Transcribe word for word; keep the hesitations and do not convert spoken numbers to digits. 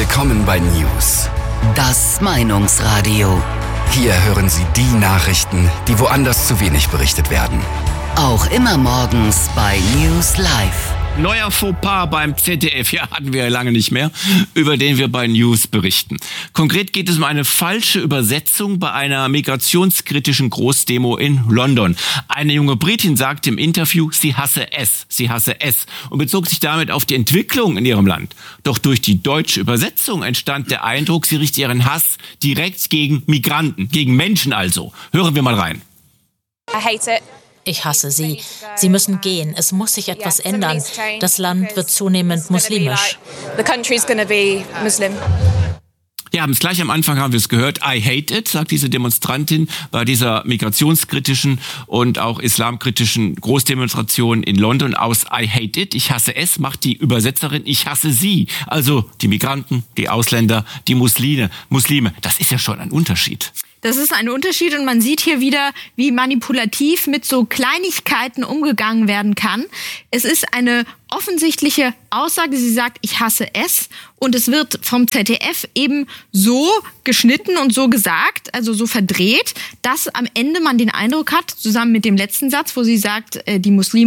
Willkommen bei News. Das Meinungsradio. Hier hören Sie die Nachrichten, die woanders zu wenig berichtet werden. Auch immer morgens bei News Live. Neuer Fauxpas beim Z D F, ja, hatten wir ja lange nicht mehr, über den wir bei News berichten. Konkret geht es um eine falsche Übersetzung bei einer migrationskritischen Großdemo in London. Eine junge Britin sagte im Interview, sie hasse es, sie hasse es und bezog sich damit auf die Entwicklung in ihrem Land. Doch durch die deutsche Übersetzung entstand der Eindruck, sie richtet ihren Hass direkt gegen Migranten, gegen Menschen also. Hören wir mal rein. I hate it. Ich hasse sie. Sie müssen gehen. Es muss sich etwas ändern. Das Land wird zunehmend muslimisch. Ja, gleich am Anfang haben wir es gehört. I hate it, sagt diese Demonstrantin bei dieser migrationskritischen und auch islamkritischen Großdemonstration in London aus I hate it. Ich hasse es, macht die Übersetzerin. Ich hasse sie. Also die Migranten, die Ausländer, die Muslime. Muslime. Das ist ja schon ein Unterschied. Das ist ein Unterschied und man sieht hier wieder, wie manipulativ mit so Kleinigkeiten umgegangen werden kann. Es ist eine offensichtliche Aussage, sie sagt, ich hasse es, und es wird vom Z D F eben so geschnitten und so gesagt, also so verdreht, dass am Ende man den Eindruck hat, zusammen mit dem letzten Satz, wo sie sagt, die Muslime